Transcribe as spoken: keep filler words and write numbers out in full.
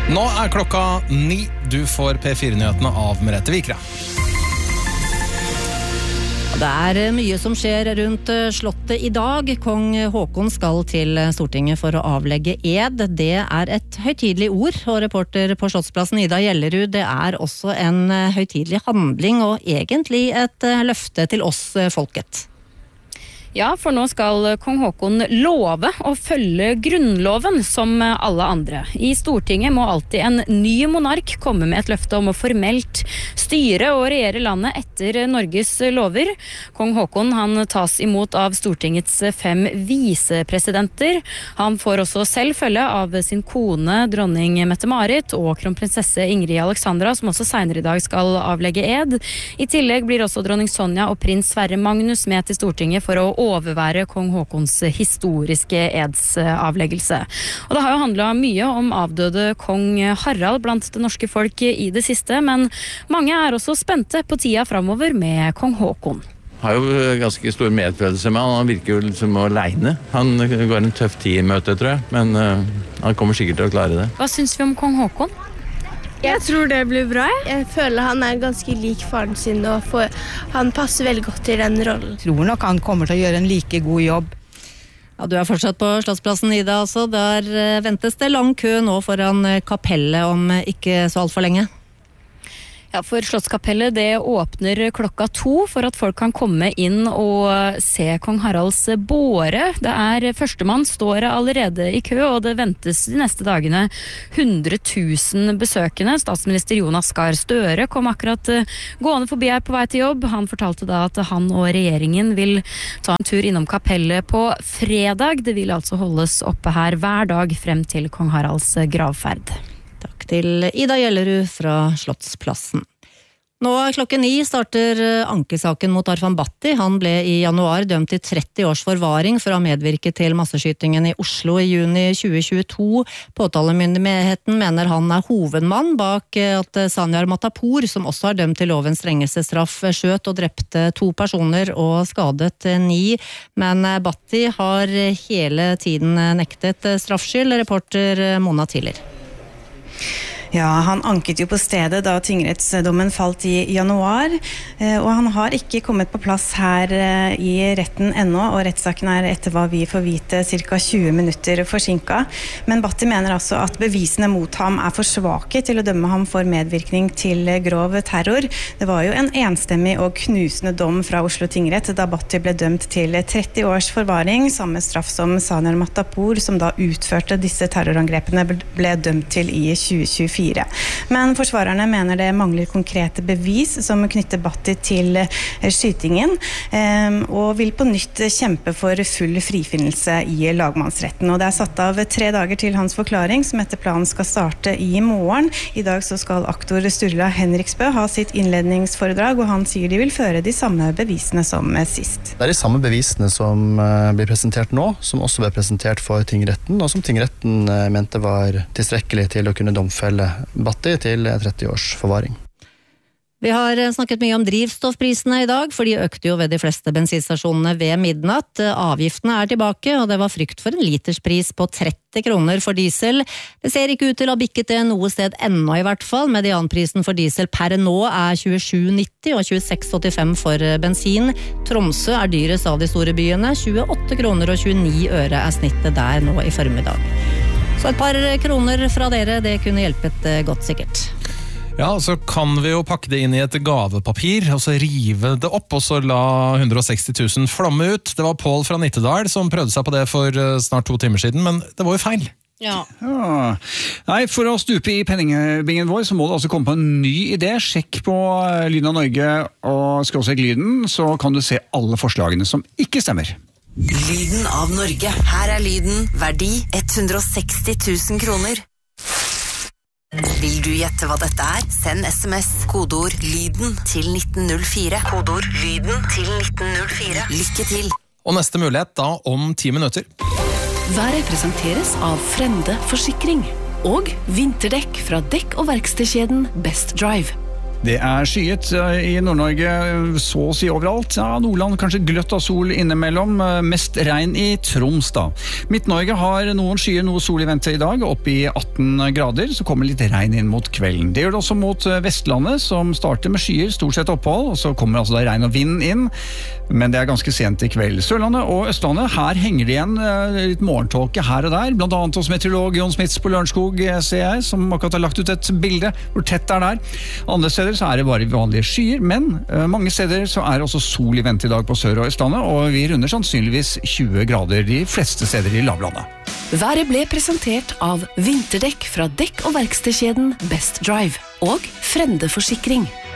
Nå er klokka ni. Du får P fire-nyhetene av Merete Vikra. Det er mye som skjer rundt slottet i dag. Kong Håkon skal til Stortinget for å avlegge ed. Det er et høytidelig ord, og reporter på Slottsplassen Ida Gjellerud, det er også en høytidelig handling og egentlig et løfte til oss folket. Ja, for nå skal kong Håkon love å følge grunnloven som alle andre. I Stortinget må alltid en ny monark komme med et løfte om å formelt styre og regjere landet etter Norges lover. Kong Håkon han tas imot av Stortingets fem visepresidenter. Han får også selv følge av sin kone, dronning Mette-Marit, og kronprinsesse Ingrid Alexandra, som også senere i dag skal avlegge ed. I tillegg blir også dronning Sonja og prins Sverre Magnus med til Stortinget for å overvære kong Håkons historiske edsavleggelse. Og det har jo handlet mye om avdøde kong Harald blant det norske folk i det siste, men mange er også spente på tida fremover med kong Håkon. Har jo ganske stor medfølelse med han, han virker jo liksom alene. Han går en tøff tid i møte, tror jeg, men uh, han kommer sikkert til å klare det. Hva synes vi om kong Håkon? Jeg tror det blir bra. Jeg føler han er ganske lik faren sin, og for, han passer veldig godt til den rollen. Jeg tror nok han kommer til å gjøre en like god jobb. Ja, du er fortsatt på Slottsplassen, Ida, altså. Der ventes det lang kø nå foran kapellet om ikke så alt for lenge. Ja, for Slottskapellet det åpner klokka to for at folk kan komme inn og se kong Haralds båre. Det er førstemann står allerede i kø, og det ventes de neste dagene hundre tusen besøkende. Statsminister Jonas Gahr Støre kom akkurat gående forbi her på vei til jobb. Han fortalte da at han og regjeringen vil ta en tur innom kapellet på fredag. Det vil altså holdes oppe her hver dag frem til kong Haralds gravferd. Takk til Ida Gjellerud fra Slottsplassen. Nå klokken ni starter ankesaken mot Arfan Bhatti. Han ble i januar dømt til tretti års forvaring for å ha medvirket til masseskytingen i Oslo i juni tjue tjueto. Påtalemyndigheten mener han er hovedmann bak at Sanyar Matapour, som også har dømt til lovens strengeste straff, skjøt og drepte to personer og skadet ni. Men Bhatti har hele tiden nektet straffskyld, reporter Mona Tiller. Ja, han anket jo på stedet da tingrettsdommen falt i januar, og han har ikke kommet på plass her i retten ennå, og rettssaken er etter hva vi får vite ca. tjue minutter forsinket. Men Bhatti mener altså at bevisene mot ham er for svake til å dømme ham for medvirkning til grov terror. Det var jo en enstemmig og knusende dom fra Oslo tingrett da Bhatti ble dømt til tretti års forvaring, samme straff som Sanyar Matapour, som da utførte disse terrorangrepene, ble dømt til i tjue tjuefire. Men forsvarerne mener det mangler konkrete bevis som knytter Bhatti til skytingen, og vil på nytt kjempe for full frifinnelse i lagmannsretten. Og det er satt av tre dager til hans forklaring, som etter planen skal starte i morgen. I dag så skal aktor Sturla Henriksbø ha sitt innledningsforedrag, og han sier de vil føre de samme bevisene som sist. Det er de samme bevisene som blir presentert nå, som også ble presentert for tingretten, og som tingretten mente var tilstrekkelig til å kunne domfelle Bhatti til tretti års forvaring. Vi har snakket mye om drivstoffprisene i dag, for de økte jo ved de fleste bensinstasjonene ved midnatt. Avgiftene er tilbake, og det var frykt for en literspris på tretti kroner for diesel. Det ser ikke ut til å ha bikket det noe sted ennå i hvert fall. Medianprisen for diesel per nå er tjuesju nitti og tjueseks åttifem for bensin. Tromsø er dyrest av de store byene. tjueåtte kroner og tjueni øre er snittet der nå i formiddag. Så et par kroner fra dere, det kunne hjulpet godt sikkert. Ja, så kan vi jo pakke det inn i et gavepapir, og så rive det opp, og så la hundre og seksti tusen flomme ut. Det var Pål fra Nittedal som prøvde seg på det for snart to timer siden, men det var jo feil. Ja. Ja. Nei, for å stupe i penningbingen vår, så må det altså komme på en ny idé. Sjekk på Lyden av Norge og skråstrek lyden, så kan du se alle forslagene som ikke stemmer. Lyden av Norge. Her er lyden, verdi hundre og seksti tusen kroner. Vil du gjette hva dette er? Send sms, kodeord lyden til nitten null fire. Kodeord lyden til nitten null fire. Lykke til! Og neste mulighet da om ti minutter. Været presenteres av Frende Forsikring og vinterdekk fra dekk- og verkstedkjeden Best Drive. Det er skyet i Nord-Norge så å si overalt. Ja, Nordland kanskje gløtt av sol innimellom. Mest regn i Troms da. Midt-Norge har noen skyer, noe sol i vente i dag, opp i atten grader. Så kommer litt regn inn mot kvelden. Det gjør det også mot Vestlandet, som starter med skyer, stort sett opphold. Og så kommer altså da regn og vind inn. Men det er ganske sent i kveld. Sørlandet og Østlandet, her henger det igjen litt morgentåke her og der. Blant annet hos meteorolog Jon Smits på Lørenskog, ser jeg, som akkurat har lagt ut et bilde hvor tett det er der. Andre steder så er det bare vanlige skyer, men uh, mange steder så er det også sol i vente i dag på Sør- og Østlandet, og vi runder sannsynligvis tjue grader de fleste steder i lavlandet. Været ble presentert av vinterdekk fra dekk- og verkstedkjeden Best Drive og Frende Forsikring.